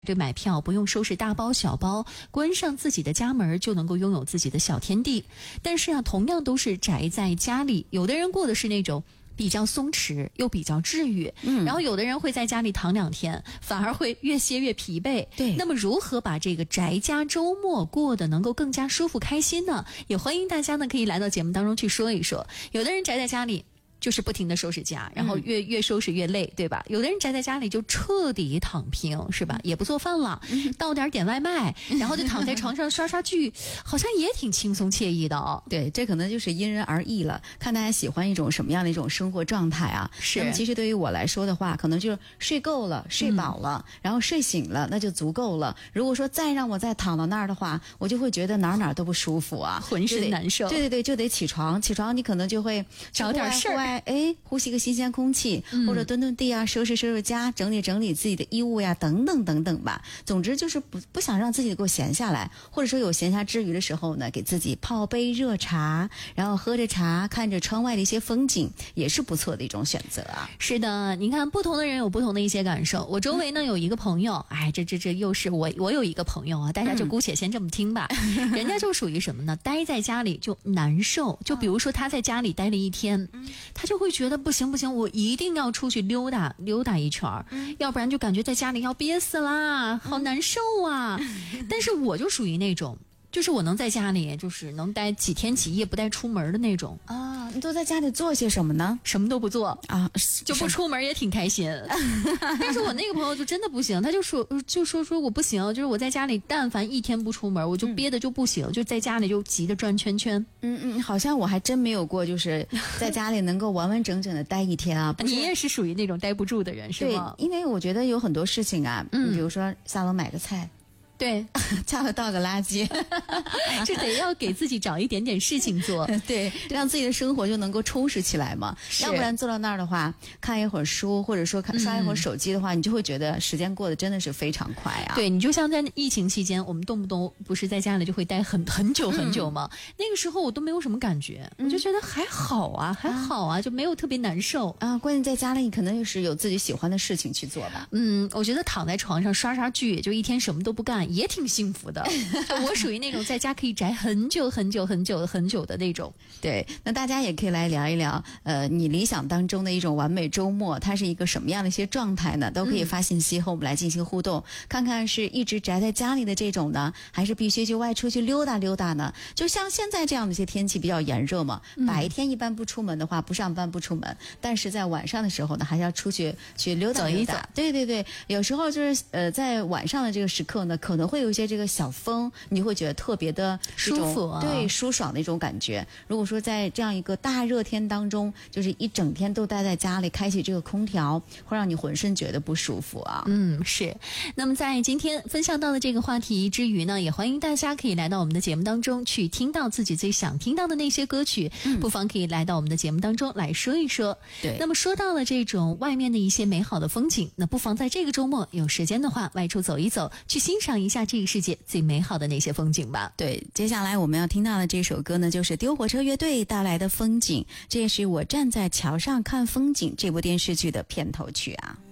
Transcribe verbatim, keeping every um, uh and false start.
这买票不用收拾大包小包，关上自己的家门就能够拥有自己的小天地。但是啊，同样都是宅在家里，有的人过的是那种比较松弛又比较治愈，嗯，然后有的人会在家里躺两天，反而会越歇越疲惫。 对， 那么如何把这个宅家周末过得能够更加舒服开心呢？也欢迎大家呢可以来到节目当中去说一说。有的人宅在家里就是不停的收拾家，然后越、嗯、越收拾越累，对吧？有的人宅在家里就彻底躺平，是吧？也不做饭了，嗯、到点点外卖，然后就躺在床上刷刷剧，好像也挺轻松惬意的哦。 对，这可能就是因人而异了，看大家喜欢一种什么样的一种生活状态啊。 是。 那么其实对于我来说的话，可能就是睡够了，睡饱了，嗯、然后睡醒了，那就足够了。如果说再让我再躺到那儿的话，我就会觉得哪哪都不舒服啊， 浑身难受。 对对对，就得起床，起床你可能就会找点事儿。 哎，呼吸个新鲜空气，嗯、或者蹲蹲地啊，收拾收拾家，整理整理自己的衣物呀，等等等等吧。总之就是不不想让自己给我闲下来，或者说有闲暇之余的时候呢，给自己泡杯热茶，然后喝着茶，看着窗外的一些风景，也是不错的一种选择啊。 是的，你看不同的人有不同的一些感受。我周围呢有一个朋友，哎，这这这又是我我有一个朋友啊，大家就姑且先这么听吧。嗯、人家就属于什么呢？待在家里就难受。就比如说他在家里待了一天，嗯、他就会觉得不行不行，我一定要出去溜达溜达一圈儿，嗯、要不然就感觉在家里要憋死啦，好难受啊。嗯、但是我就属于那种，就是我能在家里就是能待几天几夜不带出门的那种啊。你都在家里做些什么呢？ 什么都不做啊， 就不出门也挺开心。但是我那个朋友就真的不行，他就说就说说我不行，就是我在家里但凡一天不出门，我就憋的就不行，嗯、就在家里就急着转圈圈。 嗯嗯，好像我还真没有过，就是在家里能够完完整整的待一天啊。 你也是属于那种待不住的人是吗？ 对，因为我觉得有很多事情啊，嗯，比如说下楼买个菜。 对， 下楼倒个垃圾， 这得要给自己找一点点事情做， 对，让自己的生活就能够充实起来嘛。要不然坐到那儿的话，看一会儿书，或者说看刷一会儿手机的话，嗯、你就会觉得时间过得真的是非常快啊。 对，你就像在疫情期间，我们动不动不是在家里就会待很很久很久吗？嗯、那个时候我都没有什么感觉，嗯、我就觉得还好啊，还好啊，就没有特别难受啊。关键在家里，你可能又是有自己喜欢的事情去做吧。 嗯，我觉得躺在床上刷刷剧，就一天什么都不干。也挺幸福的，我属于那种在家可以宅很久很久很久很久的那种。 对，那大家也可以来聊一聊，呃，你理想当中的一种完美周末，它是一个什么样的一些状态呢？都可以发信息和我们来进行互动，嗯、看看是一直宅在家里的这种呢，还是必须去外出去溜达溜达呢？就像现在这样的一些天气比较炎热嘛，嗯、白天一般不出门的话，不上班不出门，但是在晚上的时候呢，还是要出去去溜达溜达。 走一走。 对对对，有时候就是呃，在晚上的这个时刻呢，可能会有一些这个小风，你会觉得特别的舒服、啊， 对，舒爽的一种感觉。如果说在这样一个大热天当中，就是一整天都待在家里，开启这个空调，会让你浑身觉得不舒服啊。 嗯，是。那么在今天分享到的这个话题之余呢，也欢迎大家可以来到我们的节目当中去听到自己最想听到的那些歌曲，嗯、不妨可以来到我们的节目当中来说一说。 对。 那么说到了这种外面的一些美好的风景，那不妨在这个周末有时间的话，外出走一走，去欣赏一下这个世界最美好的那些风景吧。 对，接下来我们要听到的这首歌呢，就是丢火车乐队带来的风景，这也是我站在桥上看风景这部电视剧的片头曲啊。